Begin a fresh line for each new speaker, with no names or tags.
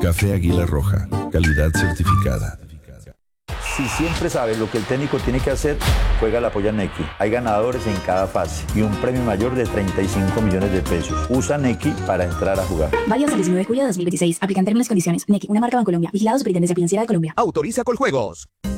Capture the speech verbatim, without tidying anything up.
Café Águila Roja, calidad certificada.
Si siempre sabes lo que el técnico tiene que hacer, juega la polla Nequi. Hay ganadores en cada fase y un premio mayor de treinta y cinco millones de pesos. Usa Nequi para entrar a jugar.
Válido hasta el diecinueve de julio de dos mil veintiséis. Aplican términos y condiciones. Nequi, una marca Bancolombia. Vigilado Superintendencia Financiera de Colombia.
Autoriza Coljuegos.